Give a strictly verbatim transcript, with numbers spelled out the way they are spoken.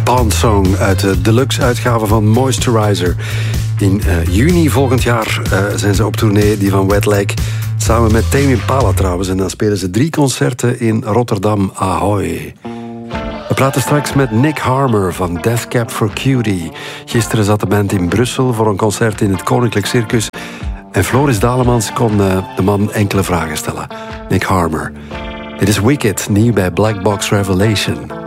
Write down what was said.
Pond Song uit de deluxe-uitgave van Moisturizer. In uh, juni volgend jaar uh, zijn ze op tournee, die van Wet Leg. Samen met Tame Impala trouwens. En dan spelen ze drie concerten in Rotterdam. Ahoy. We praten straks met Nick Harmer van Death Cab for Cutie. Gisteren zat de band in Brussel voor een concert in het Koninklijk Circus. En Floris Dalemans kon uh, de man enkele vragen stellen. Nick Harmer. Dit is Wicked, nieuw bij Black Box Revelation.